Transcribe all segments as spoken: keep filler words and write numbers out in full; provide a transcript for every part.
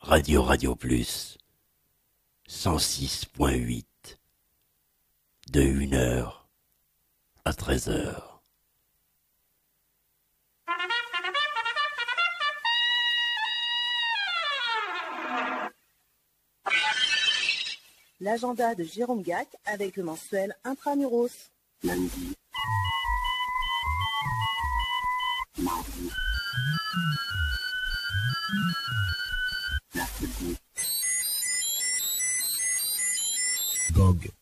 Radio Radio Plus, cent six point huit, de une heure à treize heures. L'agenda de Jérôme Gac avec le mensuel Intramuros. Lundi. Mardi. Mercredi. G O G.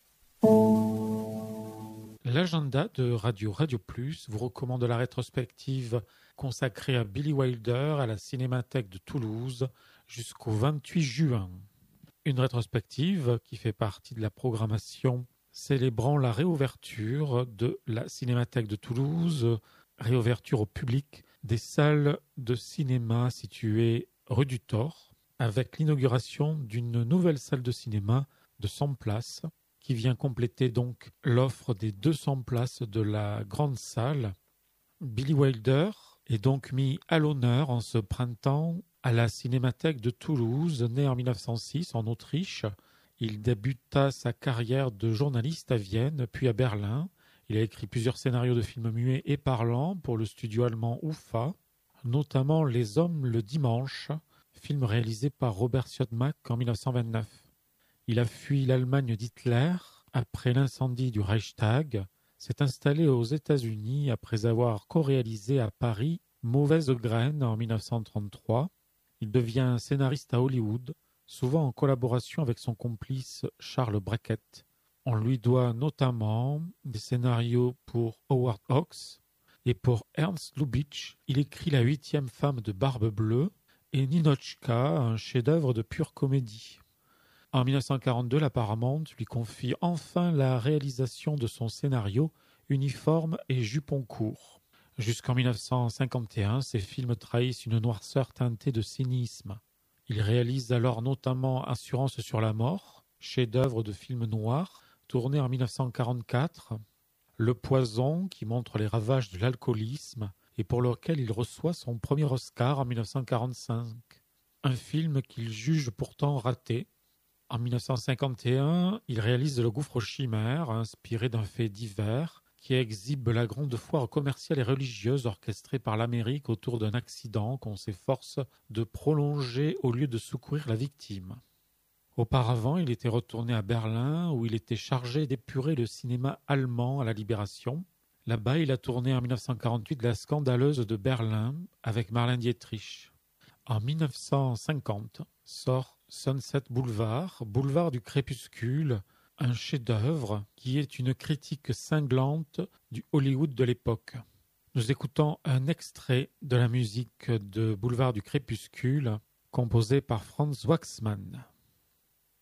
L'agenda de Radio Radio Plus vous recommande la rétrospective consacrée à Billy Wilder à la Cinémathèque de Toulouse jusqu'au vingt-huit juin. Une rétrospective qui fait partie de la programmation célébrant la réouverture de la Cinémathèque de Toulouse, réouverture au public des salles de cinéma situées rue du Thor, avec l'inauguration d'une nouvelle salle de cinéma de cent places, qui vient compléter donc l'offre des deux cents places de la grande salle. Billy Wilder est donc mis à l'honneur en ce printemps à la Cinémathèque de Toulouse. Né en mille neuf cent six en Autriche, il débuta sa carrière de journaliste à Vienne, puis à Berlin. Il a écrit plusieurs scénarios de films muets et parlants pour le studio allemand U F A, notamment Les Hommes le dimanche, film réalisé par Robert Siodmak en mille neuf cent vingt-neuf. Il a fui l'Allemagne d'Hitler après l'incendie du Reichstag, s'est installé aux États-Unis après avoir co-réalisé à Paris Mauvaise graine en mille neuf cent trente-trois. Il devient scénariste à Hollywood, souvent en collaboration avec son complice Charles Brackett. On lui doit notamment des scénarios pour Howard Hawks et pour Ernst Lubitsch. Il écrit La huitième femme de Barbe Bleue et Ninotchka, un chef-d'œuvre de pure comédie. En mille neuf cent quarante-deux, la Paramount lui confie enfin la réalisation de son scénario Uniforme et jupon court. Jusqu'en mille neuf cent cinquante et un, ses films trahissent une noirceur teintée de cynisme. Il réalise alors notamment Assurance sur la mort, chef-d'œuvre de film noir, tourné en mille neuf cent quarante-quatre, Le Poison, qui montre les ravages de l'alcoolisme et pour lequel il reçoit son premier Oscar en mille neuf cent quarante-cinq. Un film qu'il juge pourtant raté. En mille neuf cent cinquante et un, il réalise Le Gouffre aux Chimères, inspiré d'un fait divers, qui exhibe la grande foire commerciale et religieuse orchestrée par l'Amérique autour d'un accident qu'on s'efforce de prolonger au lieu de secourir la victime. Auparavant, il était retourné à Berlin où il était chargé d'épurer le cinéma allemand à la Libération. Là-bas, il a tourné en mille neuf cent quarante-huit La Scandaleuse de Berlin avec Marlène Dietrich. En mille neuf cent cinquante sort Sunset Boulevard, Boulevard du crépuscule, un chef-d'œuvre qui est une critique cinglante du Hollywood de l'époque. Nous écoutons un extrait de la musique de Boulevard du crépuscule, composée par Franz Waxman.